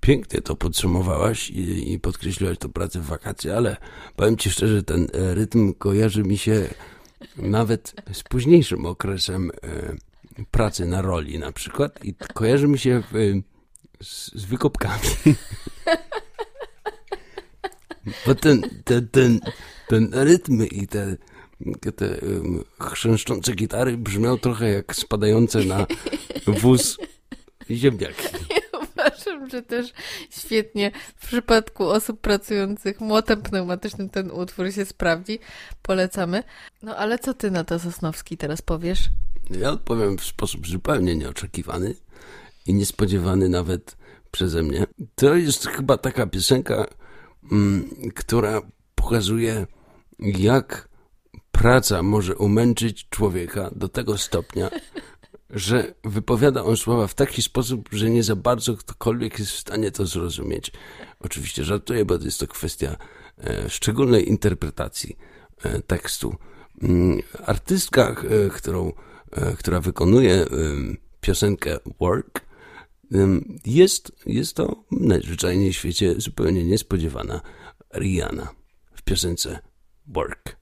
pięknie to podsumowałaś i podkreśliłaś to pracę w wakacje, ale powiem ci szczerze, ten rytm kojarzy mi się nawet z późniejszym okresem pracy na roli na przykład i kojarzy mi się z wykopkami. Bo ten rytm i te chrzęszczące gitary brzmiał trochę jak spadające na wóz ziemniaki. Uważam, że też świetnie w przypadku osób pracujących młotem pneumatycznym ten utwór się sprawdzi. Polecamy. No ale co ty na to, Sosnowski, teraz powiesz? Ja odpowiem w sposób zupełnie nieoczekiwany i niespodziewany nawet przeze mnie. To jest chyba taka piosenka, która pokazuje, jak praca może umęczyć człowieka do tego stopnia, że wypowiada on słowa w taki sposób, że nie za bardzo ktokolwiek jest w stanie to zrozumieć. Oczywiście żartuję, bo to jest to kwestia szczególnej interpretacji tekstu. Artystka, która wykonuje piosenkę Work, jest to najzwyczajniej w świecie zupełnie niespodziewana Rihanna w piosence Work.